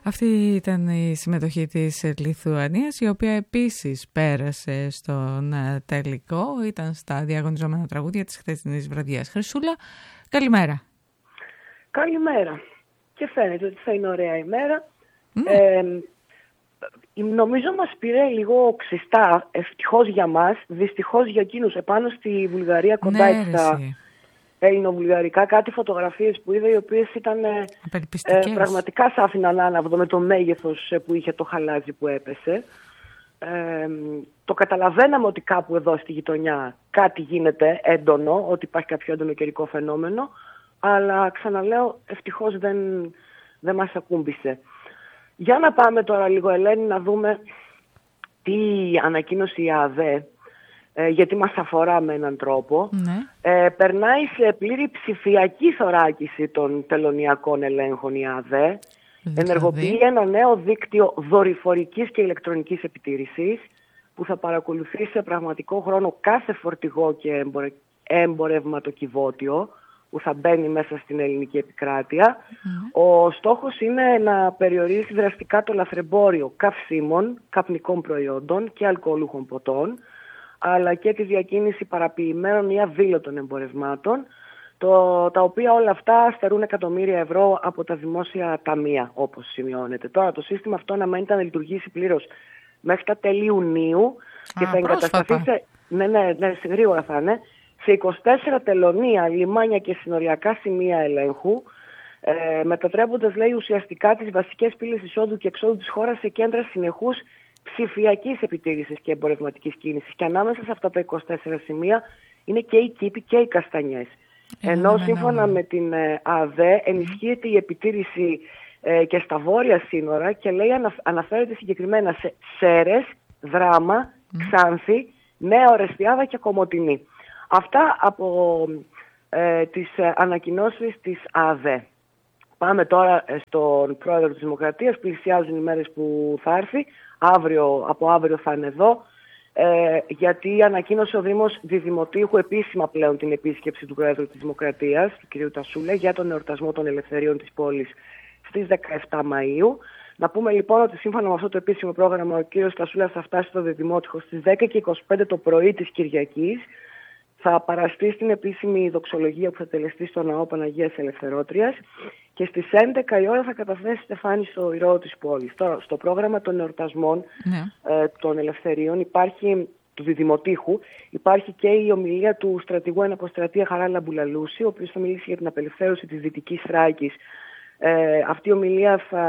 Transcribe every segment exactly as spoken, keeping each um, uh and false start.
Αυτή ήταν η συμμετοχή της Λιθουανίας, η οποία επίσης πέρασε στον τελικό. Ήταν στα διαγωνιζόμενα τραγούδια της χθεσινής βραδιάς. Χρυσούλα, καλημέρα. Καλημέρα. Και φαίνεται ότι θα είναι ωραία ημέρα. Mm. Ε, νομίζω μας πήρε λίγο ξιστά, ευτυχώς για μας, δυστυχώς για εκείνους. Επάνω στη Βουλγαρία κοντά ναι, στα ελληνοβουλγαρικά, κάτι φωτογραφίες που είδα, οι οποίες ήταν ε, ε, πραγματικά σ' άφηναν άναυδο με το μέγεθος που είχε το χαλάζι που έπεσε. Ε, το καταλαβαίναμε ότι κάπου εδώ στη γειτονιά κάτι γίνεται έντονο, ότι υπάρχει κάποιο έντονο καιρικό φαινόμενο, αλλά ξαναλέω ευτυχώς δεν, δεν μας ακούμπησε. Για να πάμε τώρα λίγο, Ελένη, να δούμε τι ανακοίνωσε η ΑΔΕ, ε, γιατί μας αφορά με έναν τρόπο. Ναι. Ε, περνάει σε πλήρη ψηφιακή θωράκιση των τελωνιακών ελέγχων η ΑΔΕ. Δηλαδή. Ενεργοποιεί ένα νέο δίκτυο δορυφορικής και ηλεκτρονικής επιτήρησης που θα παρακολουθεί σε πραγματικό χρόνο κάθε φορτηγό και εμπορε... εμπορευματοκιβώτιο που θα μπαίνει μέσα στην ελληνική επικράτεια. Mm. Ο στόχος είναι να περιορίσει δραστικά το λαθρεμπόριο καυσίμων, καπνικών προϊόντων και αλκοολούχων ποτών, αλλά και τη διακίνηση παραποιημένων ή αβίλωτων εμπορευμάτων, το, τα οποία όλα αυτά στερούν εκατομμύρια ευρώ από τα δημόσια ταμεία, όπως σημειώνεται. Τώρα το σύστημα αυτό αναμένεται να λειτουργήσει πλήρως μέχρι τα τέλη Ιουνίου και Α, θα εγκατασταθεί σε... Ναι, ναι, ναι, γρήγορα θα είναι. Σε είκοσι τέσσερα τελωνία, λιμάνια και συνοριακά σημεία ελέγχου, ε, μετατρέποντας, λέει, ουσιαστικά τις βασικές πύλες εισόδου και εξόδου της χώρας σε κέντρα συνεχούς ψηφιακής επιτήρησης και εμπορευματικής κίνησης. Και ανάμεσα σε αυτά τα είκοσι τέσσερα σημεία είναι και οι κήποι και οι καστανιές. Ε, Ενώ ναι, σύμφωνα ναι. με την ε, ΑΔΕ ενισχύεται η επιτήρηση ε, και στα βόρεια σύνορα και, λέει, ανα, αναφέρεται συγκεκριμένα σε Σέρρες, Δράμα, mm. Ξάνθη, Νέα Ορεστιάδα και Κομοτηνή. Αυτά από ε, τις ε, ανακοινώσεις της ΑΔΕ. Πάμε τώρα στον πρόεδρο της Δημοκρατίας. Πλησιάζουν οι μέρες που θα έρθει. Αύριο, από αύριο θα είναι εδώ. Ε, γιατί ανακοίνωσε ο Δήμος Διδημοτήχου επίσημα πλέον την επίσκεψη του πρόεδρου της Δημοκρατίας, του κ. Τασούλα, για τον εορτασμό των ελευθεριών της πόλης στις δεκαεφτά Μαΐου. Να πούμε λοιπόν ότι σύμφωνα με αυτό το επίσημο πρόγραμμα ο κ. Τασούλας θα φτάσει στο Διδημότυχο στις δέκα και είκοσι πέντε το πρωί της Κυριακής. Θα παραστεί στην επίσημη δοξολογία που θα τελεστεί στο Ναό Παναγίας Ελευθερότριας και στις έντεκα η ώρα θα καταθέσει στεφάνι στο ηρώο της πόλης. Τώρα, στο πρόγραμμα των εορτασμών ναι. ε, των ελευθεριών υπάρχει, του Διδημοτήχου, υπάρχει και η ομιλία του στρατηγού εν αποστρατεία Χαράλα Μπουλαλούση, ο οποίος θα μιλήσει για την απελευθέρωση της Δυτικής Θράκης. Ε, αυτή η ομιλία θα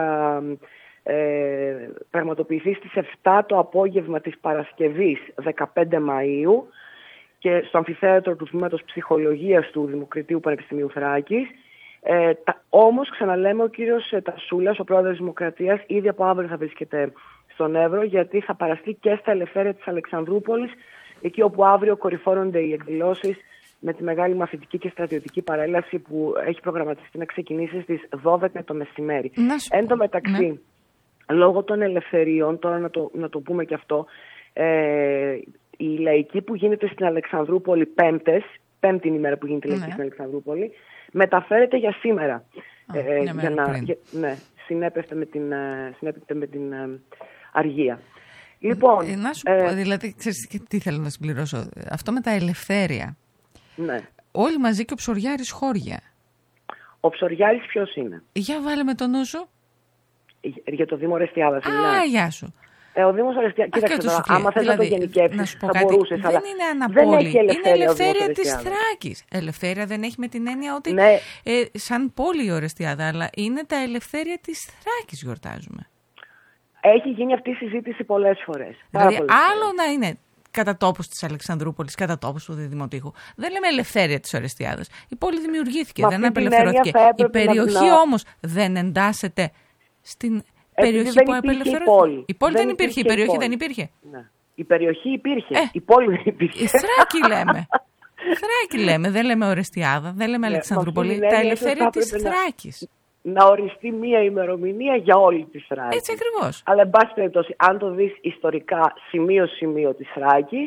ε, πραγματοποιηθεί στις επτά το απόγευμα της Παρασκευής δεκαπέντε Μαΐου. Και στο αμφιθέατρο του Τμήματος Ψυχολογίας του Δημοκρατίου Πανεπιστημίου Θράκης. Ε, τα, όμως, ξαναλέμε, ο κύριος Τασούλας, ο πρόεδρος της Δημοκρατίας, ήδη από αύριο θα βρίσκεται στον Εύρο, γιατί θα παραστεί και στα ελευθέρια της Αλεξανδρούπολης, εκεί όπου αύριο κορυφώνονται οι εκδηλώσεις με τη μεγάλη μαθητική και στρατιωτική παρέλαση που έχει προγραμματιστεί να ξεκινήσει στις δώδεκα το μεσημέρι. Εν τω μεταξύ, ναι. λόγω των ελευθεριών, τώρα να το, να το πούμε και αυτό, ε, η λαϊκή που γίνεται στην Αλεξανδρούπολη πέμπτες, πέμπτη ημέρα που γίνεται η λαϊκή ναι. στην Αλεξανδρούπολη, μεταφέρεται για σήμερα. Α, ε, για να, για, ναι, συνέπεφτε με την, συνέπεφτε με την ε, αργία. Λοιπόν, ε, να σου ε, πω, δηλαδή, ξέρεις τι θέλω να συμπληρώσω. Αυτό με τα ελευθέρια. Ναι. Όλοι μαζί και ο Ψωριάρης χώρια. Ο Ψωριάρης ποιος είναι? Για βάλε με το νου σου. Για το Δήμο Ορεστιάδας. Α, γεια σου. Ε, ο Δήμος Ορεστιάδας, κοίταξε τώρα, άμα θες δηλαδή, να το γενικεύσεις, θα κάτι, μπορούσες, δεν αλλά είναι αναπόλη, δεν έχει ελευθέρια, είναι ελευθέρια της Θράκης. Ελευθέρια δεν έχει με την έννοια ότι ναι. ε, σαν πόλη η Ορεστιάδα, αλλά είναι τα ελευθέρια της Θράκης γιορτάζουμε. Έχει γίνει αυτή η συζήτηση πολλές φορές. Δηλαδή πολλές άλλο φορές. Να είναι κατά τόπους της Αλεξανδρούπολης, κατά τόπους του Διδημοτήχου. Δεν λέμε ελευθέρια της Ορεστιάδας. Η πόλη δημιουργήθηκε, μα δεν απελευθερώθηκε. Η περιοχή να... όμως δεν εντάσσεται στην... Περιοχή που απελευθερώθηκε. Η πόλη, η πόλη δεν, δεν υπήρχε, η περιοχή η πόλη. δεν υπήρχε. Ναι. Η περιοχή υπήρχε, ε, η πόλη δεν υπήρχε. Η Θράκη λέμε. Θράκη λέμε, δεν λέμε Ορεστιάδα, δεν λέμε ναι, Αλεξανδρούπολη. Τα ελευθέρια της Θράκης. Να, να οριστεί μία ημερομηνία για όλη τη Θράκη. Έτσι ακριβώς. Αλλά εν πάση περιπτώσει, αν το δεις ιστορικά σημείο-σημείο της Θράκης,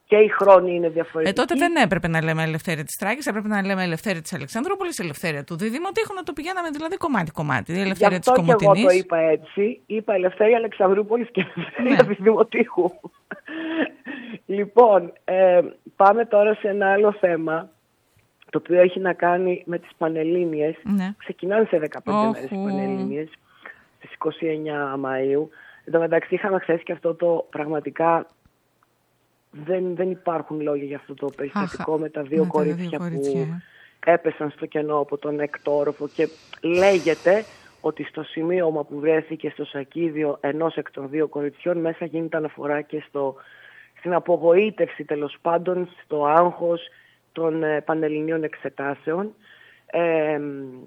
και οι χρόνοι είναι διαφορετικοί. Ε, τότε δεν έπρεπε να λέμε ελευθερία της Τράκης, έπρεπε να λέμε ελευθερία της Αλεξανδρούπολης, ελευθερία του Διδημοτήχου, να το πηγαίναμε δηλαδή κομμάτι-κομμάτι. Η ελευθερία της Κομοτηνής. Γι' αυτό και εγώ το είπα έτσι. Είπα ελευθερία Αλεξανδρούπολης και ελευθερία ναι. Διδημοτήχου. Λοιπόν, ε, πάμε τώρα σε ένα άλλο θέμα, το οποίο έχει να κάνει με τις Πανελλήνιες. Ναι. Ξεκινάνε σε δεκαπέντε oh, μέρες οι Πανελλήνιες, στις είκοσι εννέα Μαΐου. Εν τω μεταξύ είχαμε χθες και αυτό το πραγματικά... Δεν, δεν υπάρχουν λόγια για αυτό το περιστατικό με τα δύο με κορίτσια, δύο κορίτσια που έπεσαν στο κενό από τον εκτόροφο και λέγεται ότι στο σημείωμα που βρέθηκε στο σακίδιο ενός εκ των δύο κοριτσιών μέσα γίνεται αναφορά και στο, στην απογοήτευση τέλος πάντων, στο άγχος των ε, Πανελληνίων εξετάσεων. Ε,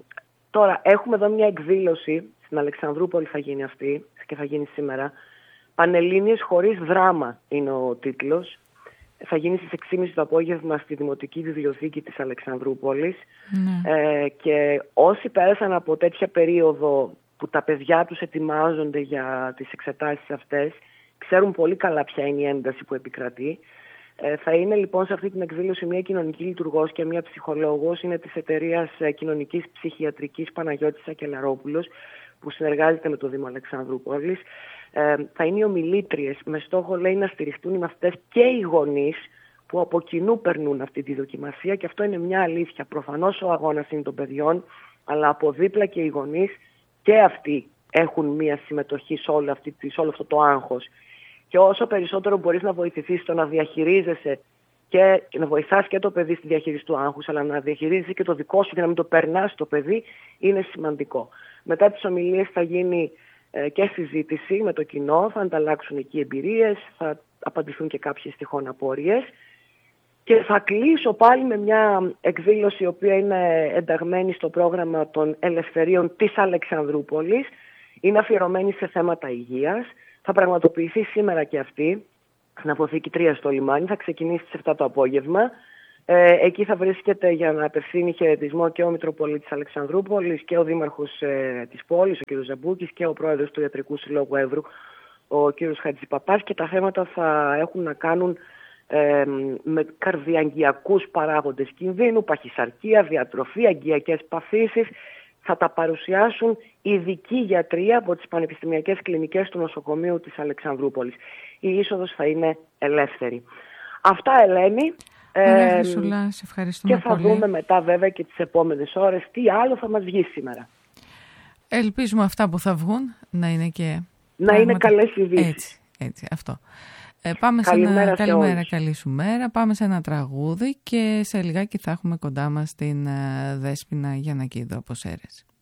τώρα έχουμε εδώ μια εκδήλωση, στην Αλεξανδρούπολη θα γίνει αυτή και θα γίνει σήμερα. Πανελλήνιες χωρίς δράμα είναι ο τίτλος. Θα γίνει στις έξι και μισή το απόγευμα στη Δημοτική Βιβλιοθήκη της Αλεξανδρούπολης. Ναι. Ε, και όσοι πέρασαν από τέτοια περίοδο που τα παιδιά τους ετοιμάζονται για τις εξετάσεις αυτές, ξέρουν πολύ καλά ποια είναι η ένταση που επικρατεί. Ε, θα είναι λοιπόν σε αυτή την εκδήλωση μια κοινωνική λειτουργός και μια ψυχολόγος. Είναι της εταιρείας κοινωνικής ψυχιατρικής Παναγιώτης Ακελαρόπουλος, που συνεργάζεται με το Δήμο Αλεξανδρούπολης. Ε, θα είναι οι ομιλήτριες με στόχο, λέει, να στηριχτούν οι μαθητές και οι γονείς που από κοινού περνούν αυτή τη δοκιμασία, και αυτό είναι μια αλήθεια. Προφανώς ο αγώνας είναι των παιδιών, αλλά από δίπλα και οι γονείς και αυτοί έχουν μια συμμετοχή σε όλο, αυτή, σε όλο αυτό το άγχος. Και όσο περισσότερο μπορείς να βοηθηθείς στο να διαχειρίζεσαι και να βοηθάς και το παιδί στη διαχείριση του άγχους, αλλά να διαχειρίζεσαι και το δικό σου και να μην το περνάς το παιδί, είναι σημαντικό. Μετά τις ομιλίες θα γίνει ε, και συζήτηση με το κοινό, θα ανταλλάξουν εκεί εμπειρίες, θα απαντηθούν και κάποιες τυχόν απορίες. Και θα κλείσω πάλι με μια εκδήλωση η οποία είναι ενταγμένη στο πρόγραμμα των ελευθερίων της Αλεξανδρούπολης. Είναι αφιερωμένη σε θέματα υγείας. Θα πραγματοποιηθεί σήμερα και αυτή, στην Αποθήκη τρία στο Λιμάνι. Θα ξεκινήσει στις επτά το απόγευμα. Ε, εκεί θα βρίσκεται για να απευθύνει χαιρετισμό και ο Μητροπολίτης Αλεξανδρούπολης και ο Δήμαρχος ε, της πόλης, ο κ. Ζαμπούκης, και ο Πρόεδρος του Ιατρικού Συλλόγου Εύρου, ο κ. Χατζηπαπάς. Και τα θέματα θα έχουν να κάνουν ε, με καρδιαγγειακούς παράγοντες κινδύνου, παχυσαρκία, διατροφή, αγκιακές παθήσεις. Θα τα παρουσιάσουν ειδικοί γιατροί από τις πανεπιστημιακές κλινικές του νοσοκομείου της Αλεξανδρούπολης. Η είσοδος θα είναι ελεύθερη. Αυτά, Ελένη. Ωραία, Χρυσούλα, σε ευχαριστούμε και θα πολύ. δούμε μετά βέβαια και τις επόμενες ώρες τι άλλο θα μας βγει σήμερα. Ελπίζουμε αυτά που θα βγουν να είναι και... Να πράγματα... είναι καλές ειδήσεις. Έτσι, έτσι, αυτό. Ε, πάμε καλημέρα σε ένα... σε Καλημέρα, όλους. καλή σου μέρα. Πάμε σε ένα τραγούδι και σε λιγάκι θα έχουμε κοντά μας την uh, Δέσποινα Γιαννακίδου από Σέρρες.